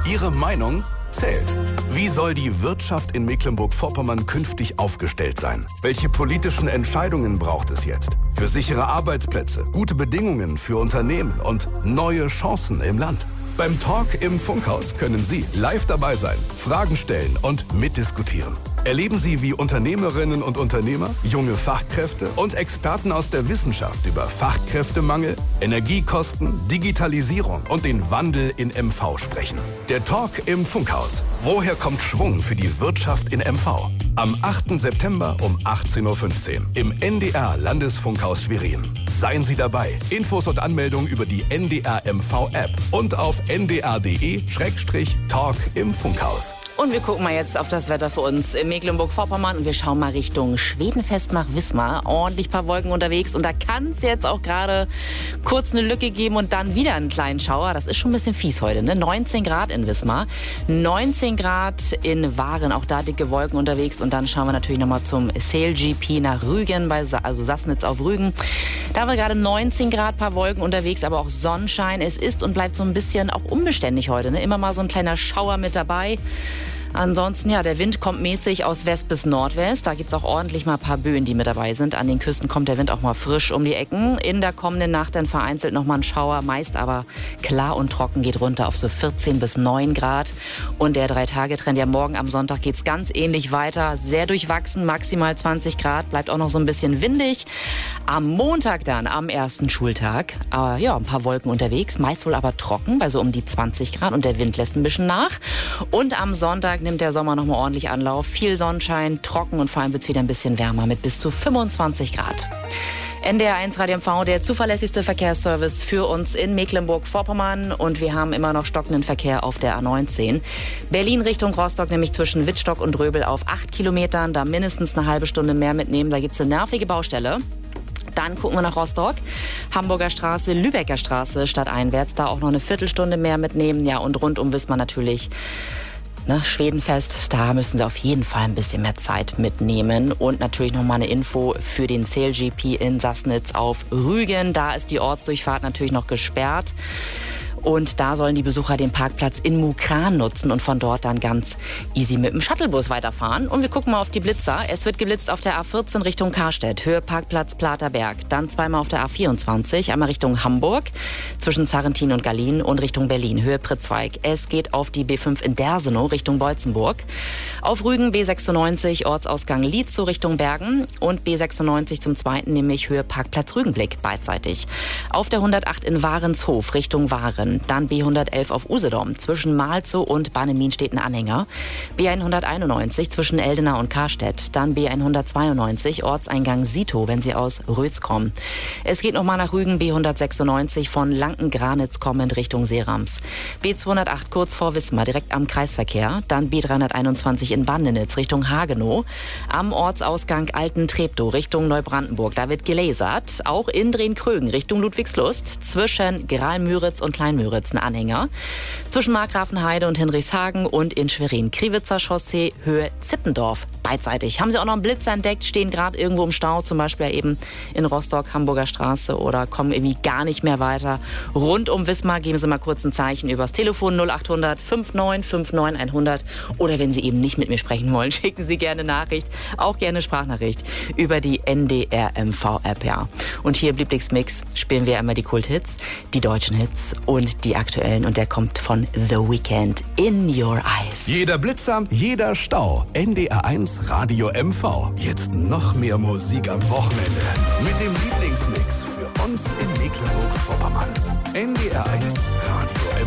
Ihre Meinung zählt. Wie soll die Wirtschaft in Mecklenburg-Vorpommern künftig aufgestellt sein? Welche politischen Entscheidungen braucht es jetzt? Für sichere Arbeitsplätze, gute Bedingungen für Unternehmen und neue Chancen im Land. Beim Talk im Funkhaus können Sie live dabei sein, Fragen stellen und mitdiskutieren. Erleben Sie, wie Unternehmerinnen und Unternehmer, junge Fachkräfte und Experten aus der Wissenschaft über Fachkräftemangel, Energiekosten, Digitalisierung und den Wandel in MV sprechen. Der Talk im Funkhaus. Woher kommt Schwung für die Wirtschaft in MV? Am 8. September um 18.15 Uhr im NDR Landesfunkhaus Schwerin. Seien Sie dabei. Infos und Anmeldungen über die NDR MV App und auf ndr.de/Talk im Funkhaus. Und wir gucken mal jetzt auf das Wetter für uns in Mecklenburg-Vorpommern und wir schauen mal Richtung Schwedenfest nach Wismar. Ordentlich paar Wolken unterwegs und da kann es jetzt auch gerade kurz eine Lücke geben und dann wieder einen kleinen Schauer. Das ist schon ein bisschen fies heute, ne? 19 Grad in Wismar, 19 Grad in Waren, auch da dicke Wolken unterwegs. Und dann schauen wir natürlich nochmal zum SailGP nach Rügen, also Sassnitz auf Rügen. Da haben wir gerade 19 Grad, paar Wolken unterwegs, aber auch Sonnenschein. Es ist und bleibt so ein bisschen auch unbeständig heute, ne? Immer mal so ein kleiner Schauer mit dabei. Ansonsten, ja, der Wind kommt mäßig aus West bis Nordwest. Da gibt's auch ordentlich mal ein paar Böen, die mit dabei sind. An den Küsten kommt der Wind auch mal frisch um die Ecken. In der kommenden Nacht dann vereinzelt noch mal ein Schauer. Meist aber klar und trocken, geht runter auf so 14 bis 9 Grad. Und der 3-Tage-Trend, ja, morgen am Sonntag geht's ganz ähnlich weiter. Sehr durchwachsen, maximal 20 Grad. Bleibt auch noch so ein bisschen windig. Am Montag dann, am ersten Schultag, ja, ein paar Wolken unterwegs. Meist wohl aber trocken, bei so um die 20 Grad. Und der Wind lässt ein bisschen nach. Und am Sonntag nimmt der Sommer nochmal ordentlich Anlauf. Viel Sonnenschein, trocken und vor allem wird es wieder ein bisschen wärmer mit bis zu 25 Grad. NDR1 Radio MV, der zuverlässigste Verkehrsservice für uns in Mecklenburg-Vorpommern. Und wir haben immer noch stockenden Verkehr auf der A19. Berlin Richtung Rostock, nämlich zwischen Wittstock und Röbel auf 8 Kilometern. Da mindestens eine halbe Stunde mehr mitnehmen. Da gibt es eine nervige Baustelle. Dann gucken wir nach Rostock. Hamburger Straße, Lübecker Straße stadteinwärts. Da auch noch eine Viertelstunde mehr mitnehmen. Ja, und rund um Wismar natürlich. Schwedenfest, da müssen Sie auf jeden Fall ein bisschen mehr Zeit mitnehmen. Und natürlich nochmal eine Info für den SailGP in Sassnitz auf Rügen. Da ist die Ortsdurchfahrt natürlich noch gesperrt. Und da sollen die Besucher den Parkplatz in Mukran nutzen und von dort dann ganz easy mit dem Shuttlebus weiterfahren. Und wir gucken mal auf die Blitzer. Es wird geblitzt auf der A14 Richtung Karstedt, Höhe Parkplatz Platerberg. Dann zweimal auf der A24, einmal Richtung Hamburg, zwischen Zarrentin und Gallien und Richtung Berlin, Höhe Pritzweig. Es geht auf die B5 in Dersenow Richtung Beutzenburg. Auf Rügen B96, Ortsausgang Lietzow Richtung Bergen und B96 zum zweiten, nämlich Höhe Parkplatz Rügenblick beidseitig. Auf der 108 in Warenshof Richtung Waren. Dann B111 auf Usedom. Zwischen Malzow und Bannemin steht ein Anhänger. B191 zwischen Eldena und Karstedt. Dann B192 Ortseingang Sito, wenn Sie aus Rötz kommen. Es geht nochmal nach Rügen, B196 von Lanken-Granitz kommend Richtung Seerams. B208 kurz vor Wismar, direkt am Kreisverkehr. Dann B321 in Bandenitz Richtung Hagenow. Am Ortsausgang Alten-Treptow Richtung Neubrandenburg. Da wird gelasert. Auch in Drehn-Krögen Richtung Ludwigslust. Zwischen Gralmüritz und Kleinmüritz ein Anhänger. Zwischen Markgrafenheide und Hinrichshagen und in Schwerin Kriwitzer Chaussee, Höhe Zippendorf. Beidseitig. Haben Sie auch noch einen Blitz entdeckt, stehen gerade irgendwo im Stau, zum Beispiel eben in Rostock, Hamburger Straße oder kommen irgendwie gar nicht mehr weiter. Rund um Wismar geben Sie mal kurz ein Zeichen übers Telefon 0800 5959 100 oder wenn Sie eben nicht mit mir sprechen wollen, schicken Sie gerne Nachricht, auch gerne Sprachnachricht über die NDR MV App, ja. Und hier im Lieblingsmix spielen wir einmal die Kulthits, die deutschen Hits und die aktuellen und der kommt von The Weeknd, In Your Eyes. Jeder Blitzer, jeder Stau. NDR1 Radio MV. Jetzt noch mehr Musik am Wochenende. Mit dem Lieblingsmix für uns in Mecklenburg-Vorpommern. NDR1 Radio MV.